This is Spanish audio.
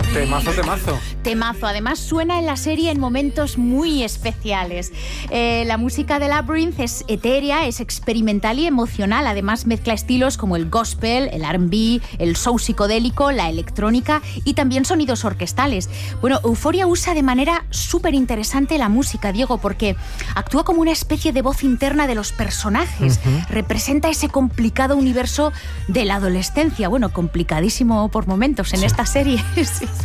Temazo, temazo. Temazo. Además suena en la serie en momentos muy especiales. La música de Labyrinth es etérea, es experimental y emocional. Además mezcla estilos como el gospel, el R&B, el soul psicodélico, la electrónica y también sonidos orquestales. Bueno, Euphoria usa de manera súper interesante la música, Diego, porque actúa como una especie de voz interna de los personajes. Representa ese complicado universo de la adolescencia. Bueno, complicadísimo por momentos en esta serie. Sí.